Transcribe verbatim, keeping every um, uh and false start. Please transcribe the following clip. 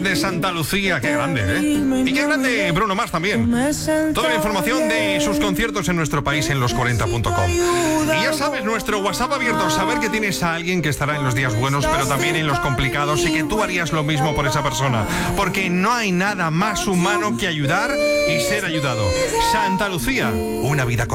de Santa Lucía. Qué grande, ¿eh? Y qué grande Bruno Mars también. Toda la información de sus conciertos en nuestro país en los cuarenta punto com. Y ya sabes, nuestro WhatsApp abierto, saber que tienes a alguien que estará en los días buenos, pero también en los complicados, y que tú harías lo mismo por esa persona. Porque no hay nada más humano que ayudar y ser ayudado. Santa Lucía, una vida con